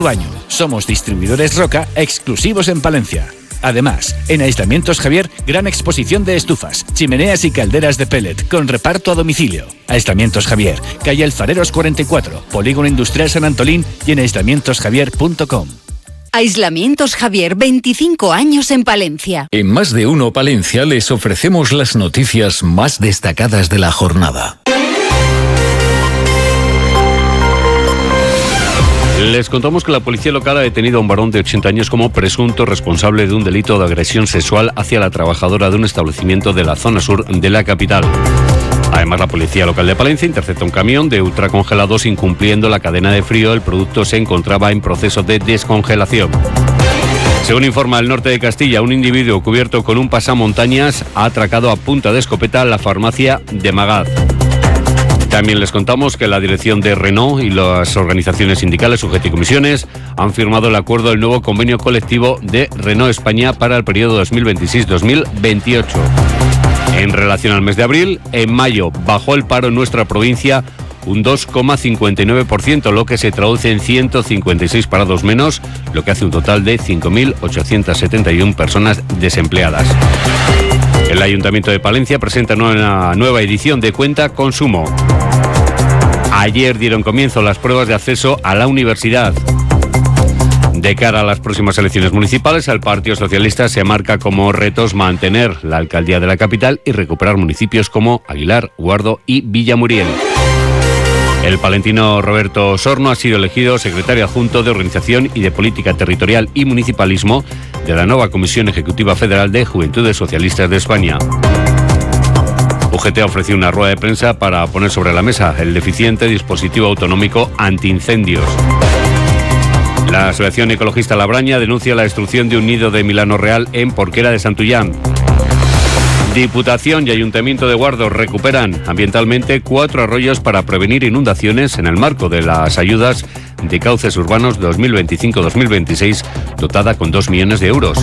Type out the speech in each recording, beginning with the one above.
Baño. Somos distribuidores Roca exclusivos en Palencia. Además, en Aislamientos Javier, gran exposición de estufas, chimeneas y calderas de pellet con reparto a domicilio. Aislamientos Javier, calle Alfareros 44, Polígono Industrial San Antolín y en aislamientosjavier.com. Aislamientos Javier, 25 años en Palencia. En Más de Uno Palencia les ofrecemos las noticias más destacadas de la jornada. Les contamos que la policía local ha detenido a un varón de 80 años como presunto responsable de un delito de agresión sexual hacia la trabajadora de un establecimiento de la zona sur de la capital. Además, la policía local de Palencia interceptó un camión de ultracongelados incumpliendo la cadena de frío. El producto se encontraba en proceso de descongelación. Según informa el Norte de Castilla, un individuo cubierto con un pasamontañas ha atracado a punta de escopeta la farmacia de Magaz. También les contamos que la dirección de Renault y las organizaciones sindicales, UGT y comisiones han firmado el acuerdo del nuevo convenio colectivo de Renault España para el periodo 2026-2028. En relación al mes de abril, en mayo bajó el paro en nuestra provincia un 2,59%, lo que se traduce en 156 parados menos, lo que hace un total de 5.871 personas desempleadas. El Ayuntamiento de Palencia presenta una nueva edición de Cuenta Consumo. Ayer dieron comienzo las pruebas de acceso a la universidad. De cara a las próximas elecciones municipales, el Partido Socialista se marca como retos mantener la alcaldía de la capital y recuperar municipios como Aguilar, Guardo y Villamuriel. El palentino Roberto Sorno ha sido elegido secretario adjunto de Organización y de Política Territorial y Municipalismo de la nueva Comisión Ejecutiva Federal de Juventudes Socialistas de España. UGT ha ofrecido una rueda de prensa para poner sobre la mesa el deficiente dispositivo autonómico antiincendios. La Asociación Ecologista Labraña denuncia la destrucción de un nido de Milano Real en Porquera de Santullán. Diputación y Ayuntamiento de Guardo recuperan ambientalmente 4 arroyos para prevenir inundaciones en el marco de las ayudas de cauces urbanos 2025-2026, dotada con 2 millones de euros.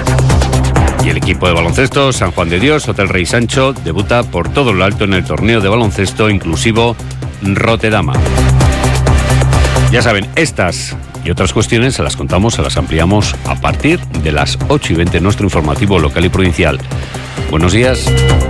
Y el equipo de baloncesto San Juan de Dios, Hotel Rey Sancho, debuta por todo lo alto en el torneo de baloncesto inclusivo Rotedama. Ya saben, estas y otras cuestiones se las contamos, se las ampliamos a partir de las 8:20 en nuestro informativo local y provincial. Buenos días.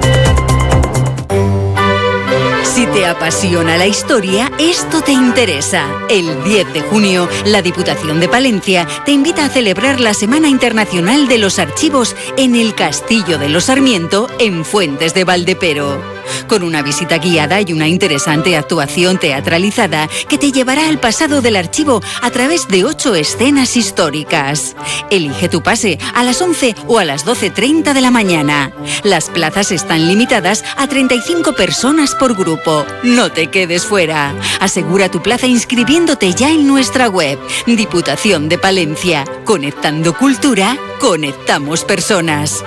Si te apasiona la historia, esto te interesa. El 10 de junio, la Diputación de Palencia te invita a celebrar la Semana Internacional de los Archivos en el Castillo de los Sarmiento, en Fuentes de Valdepero. Con una visita guiada y una interesante actuación teatralizada que te llevará al pasado del archivo a través de 8 escenas históricas. Elige tu pase a las 11 o a las 12:30 de la mañana. Las plazas están limitadas a 35 personas por grupo. No te quedes fuera. Asegura tu plaza inscribiéndote ya en nuestra web. Diputación de Palencia. Conectando cultura, conectamos personas.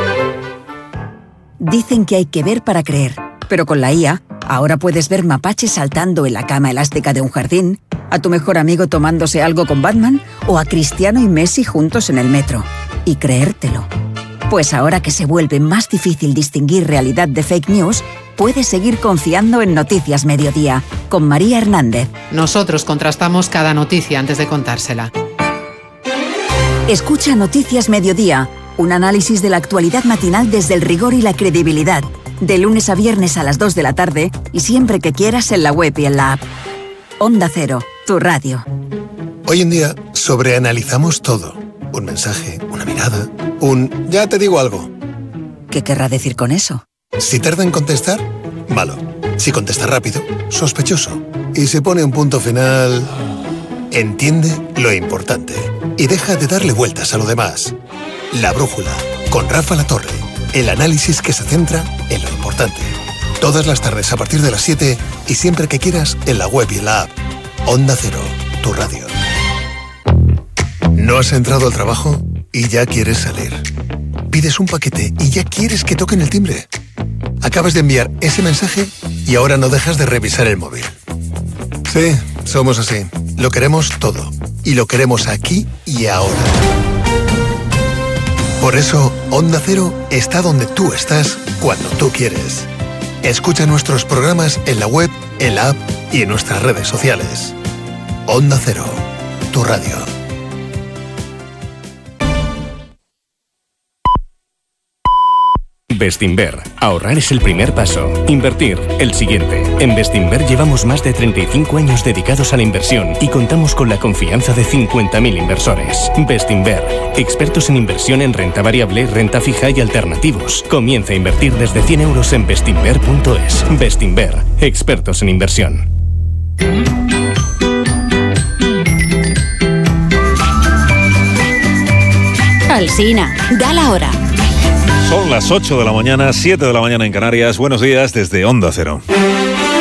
Dicen que hay que ver para creer, pero con la IA, ahora puedes ver mapaches saltando en la cama elástica de un jardín, a tu mejor amigo tomándose algo con Batman o a Cristiano y Messi juntos en el metro. Y creértelo. Pues ahora que se vuelve más difícil distinguir realidad de fake news, puedes seguir confiando en Noticias Mediodía, con María Hernández. Nosotros contrastamos cada noticia antes de contársela. Escucha Noticias Mediodía, un análisis de la actualidad matinal desde el rigor y la credibilidad. De lunes a viernes a las 2 de la tarde y siempre que quieras en la web y en la app. Onda Cero, tu radio. Hoy en día sobreanalizamos todo. Un mensaje, una mirada, ya te digo algo. ¿Qué querrá decir con eso? Si tarda en contestar, malo. Si contesta rápido, sospechoso. Y si pone un punto final, entiende lo importante. Y deja de darle vueltas a lo demás. La Brújula, con Rafa Latorre. El análisis que se centra en lo importante. Todas las tardes a partir de las 7 y siempre que quieras en la web y en la app. Onda Cero, tu radio. ¿No has entrado al trabajo y ya quieres salir? Pides un paquete y ya quieres que toquen el timbre. Acabas de enviar ese mensaje y ahora no dejas de revisar el móvil. Sí, somos así. Lo queremos todo. Y lo queremos aquí y ahora. Por eso, Onda Cero está donde tú estás, cuando tú quieres. Escucha nuestros programas en la web, en la app y en nuestras redes sociales. Onda Cero, tu radio. Bestinver. Ahorrar es el primer paso. Invertir, el siguiente. En Bestinver llevamos más de 35 años dedicados a la inversión y contamos con la confianza de 50.000 inversores. Bestinver. Expertos en inversión en renta variable, renta fija y alternativos. Comienza a invertir desde 100 euros en bestinver.es. Bestinver. Expertos en inversión. Alsina, da la hora. Son las 8 de la mañana, 7 de la mañana en Canarias. Buenos días desde Onda Cero.